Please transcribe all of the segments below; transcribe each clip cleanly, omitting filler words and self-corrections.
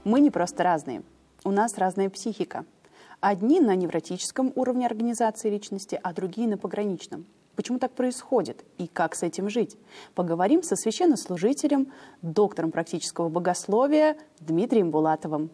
Мы не просто разные. У нас разная психика. Одни на невротическом уровне организации личности, а другие на пограничном. Почему так происходит и как с этим жить? Поговорим со священнослужителем, доктором практического богословия Дмитрием Булатовым.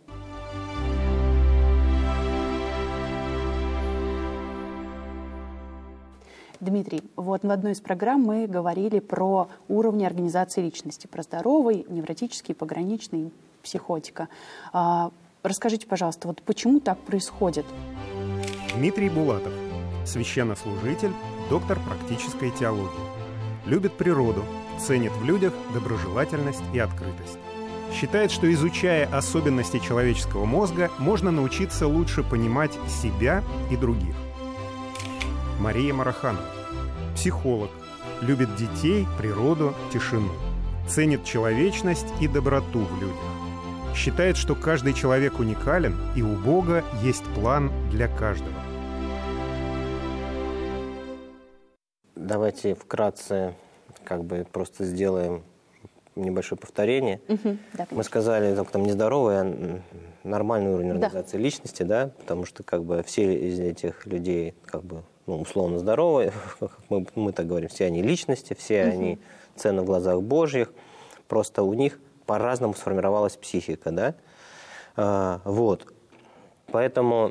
Дмитрий, вот в одной из программ мы говорили про уровни организации личности, про здоровый, невротический, пограничный, психотика. Расскажите, пожалуйста, вот почему так происходит? Дмитрий Булатов, священнослужитель, доктор практической теологии. Любит природу, ценит в людях доброжелательность и открытость. Считает, что, изучая особенности человеческого мозга, можно научиться лучше понимать себя и других. Мария Мараханова, психолог, любит детей, природу, тишину. Ценит человечность и доброту в людях. Считает, что каждый человек уникален, и у Бога есть план для каждого. Давайте вкратце просто сделаем небольшое повторение. Да, мы сказали, там нездоровый, а нормальный уровень организации личности, да, потому что все из этих людей условно здоровые, как мы так говорим, все они личности, все они ценны в глазах Божьих, просто у них по-разному сформировалась психика, да, поэтому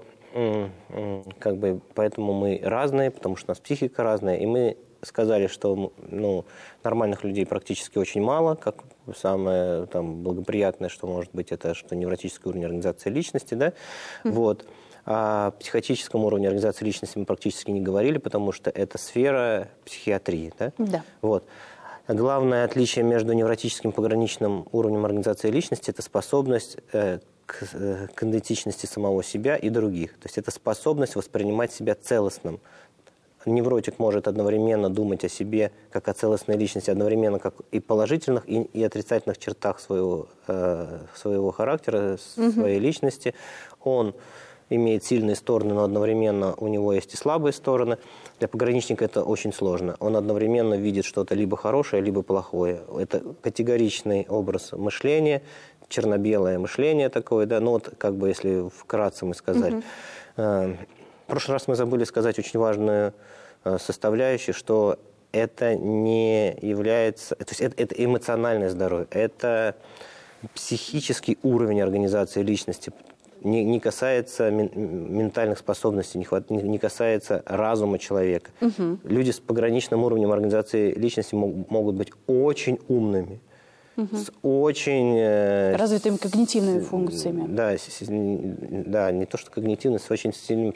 мы разные, потому что у нас психика разная, и мы сказали, что нормальных людей практически очень мало, как самое благоприятное, что может быть, это что невротический уровень организации личности, да, О психотическом уровне организации личности мы практически не говорили, потому что это сфера психиатрии, да? Да. Главное отличие между невротическим и пограничным уровнем организации личности – это способность к идентичности самого себя и других. То есть это способность воспринимать себя целостным. Невротик может одновременно думать о себе как о целостной личности, одновременно как и положительных, и отрицательных чертах своего характера, своей личности. Он имеет сильные стороны, но одновременно у него есть и слабые стороны. Для пограничника это очень сложно. Он одновременно видит что-то либо хорошее, либо плохое. Это категоричный образ мышления, черно-белое мышление такое, да. Если вкратце мы сказать. В прошлый раз мы забыли сказать очень важную составляющую, что это не является... То есть это эмоциональное здоровье, это психический уровень организации личности, не касается ментальных способностей, не касается разума человека. Люди с пограничным уровнем организации личности могут быть очень умными, с очень... развитыми когнитивными функциями. Да, не то что когнитивно, с очень сильным,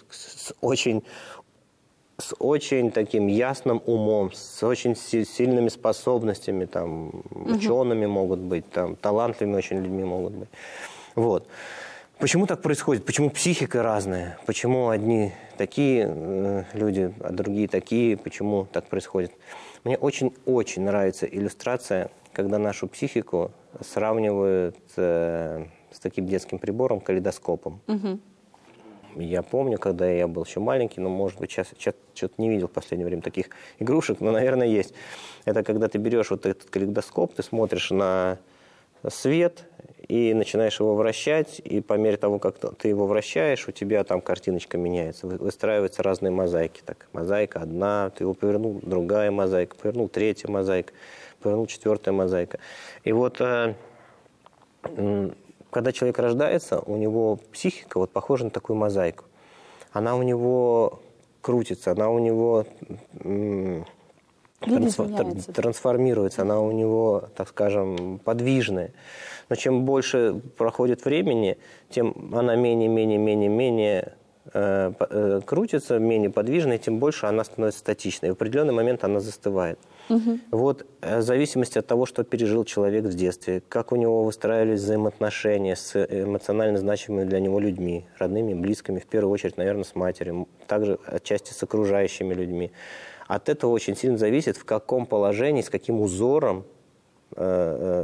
с очень таким ясным умом, с очень сильными способностями, учеными могут быть, талантливыми очень людьми могут быть. Почему так происходит? Почему психика разная? Почему одни такие люди, а другие такие? Почему так происходит? Мне очень-очень нравится иллюстрация, когда нашу психику сравнивают с таким детским прибором, калейдоскопом. Я помню, когда я был еще маленький, может быть, сейчас что-то не видел в последнее время таких игрушек, но, наверное, есть. Это когда ты берешь этот калейдоскоп, ты смотришь на свет и начинаешь его вращать, и по мере того, как ты его вращаешь, у тебя там картиночка меняется, выстраиваются разные мозаики. Мозаика одна, ты его повернул, другая мозаика, повернул, третья мозаика, повернул, четвертая мозаика. И когда человек рождается, у него психика похожа на такую мозаику. Она у него крутится, она у него трансформируется, она у него, так скажем, подвижная. Но чем больше проходит времени, тем она менее крутится, менее подвижная, тем больше она становится статичной. В определенный момент она застывает. В зависимости от того, что пережил человек в детстве, как у него выстраивались взаимоотношения с эмоционально значимыми для него людьми, родными, близкими, в первую очередь, наверное, с матерью, также отчасти с окружающими людьми. От этого очень сильно зависит, в каком положении, с каким узором